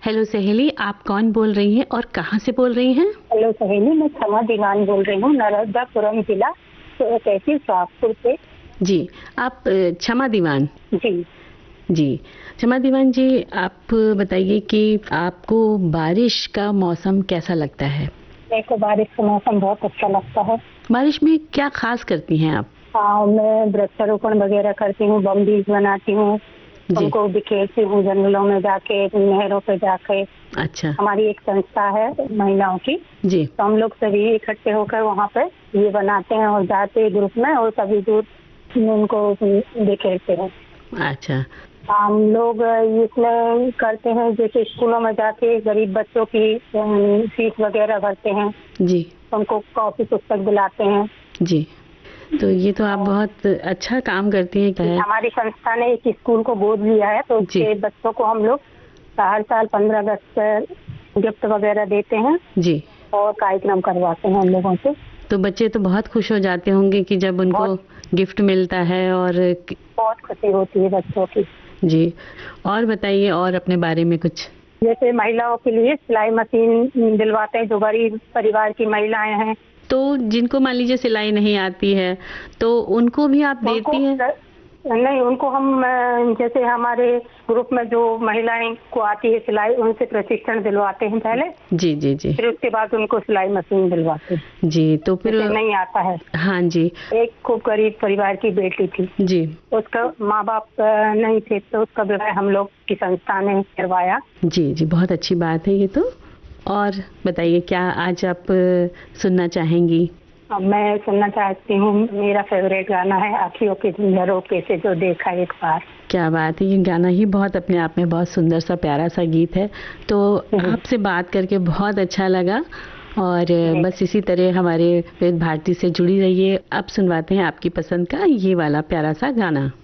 Hello सहेली, आप कौन बोल रही हैं और कहाँ से बोल रही हैं? हेलो सहेली, मैं क्षमा दीवान बोल रही हूँ, नर्मदापुरम जिला, तो तहसील सोहागपुर से। जी, आप क्षमा दीवान। जी। जी, क्षमा दीवान जी, आप बताइए कि आपको बारिश का मौसम कैसा लगता है? मेरे को बारिश का मौसम बहुत अच्छा लगता है। बारिश में क्या खास करती हैं आप? हाँ, मैं वृक्षारोपण वगैरह करती हूँ, बम बीज बनाती हूँ, जी। उनको बिखेरती हूँ जंगलों में जाके, नहरों पे जाके। अच्छा। हमारी एक संस्था है महिलाओं की, जी। तो हम लोग सभी इकट्ठे होकर वहाँ पे ये बनाते हैं और जाते ग्रुप में और सभी दूर उनको बिखेरते हैं। अच्छा। हम लोग इसमें करते हैं, जैसे स्कूलों में जाके गरीब बच्चों की फीस वगैरह भरते हैं, जी। उनको कॉपी पुस्तक दिलाते हैं। जी, तो ये तो आप बहुत अच्छा काम करती हैं। हमारी संस्था ने एक स्कूल को गोद लिया है, तो जी। उसके बच्चों को हम लोग हर साल 15 अगस्त गिफ्ट वगैरह देते हैं जी। और कार्यक्रम करवाते हैं हम लोगों से। तो बच्चे तो बहुत खुश हो जाते होंगे कि जब उनको गिफ्ट मिलता है। और बहुत खुशी होती है बच्चों की। जी, और बताइए और अपने बारे में कुछ। जैसे महिलाओं के लिए सिलाई मशीन दिलवाते हैं, जो गरीब परिवार की महिलाएं हैं। तो जिनको मान लीजिए सिलाई नहीं आती है, तो उनको भी आप देती हैं? नहीं, उनको हम जैसे हमारे ग्रुप में जो महिलाएं को आती है सिलाई, उनसे प्रशिक्षण दिलवाते हैं पहले। जी जी जी। फिर उसके बाद उनको सिलाई मशीन दिलवाते हैं। जी, तो फिर नहीं आता है। हाँ जी। एक खूब गरीब परिवार की बेटी थी जी। उसका माँ बाप नहीं थे, तो उसका विवाह हम लोग की संस्था ने करवाया। जी जी, बहुत अच्छी बात है ये तो। और बताइए, क्या आज आप सुनना चाहेंगी? मैं सुनना चाहती हूँ, मेरा फेवरेट गाना है अखियों के झरोखे से जो देखा एक बार। क्या बात है, ये गाना ही बहुत अपने आप में बहुत सुंदर सा प्यारा सा गीत है। तो आपसे बात करके बहुत अच्छा लगा, और बस इसी तरह हमारे विविध भारती से जुड़ी रहिए। अब सुनवाते हैं आपकी पसंद का ये वाला प्यारा सा गाना।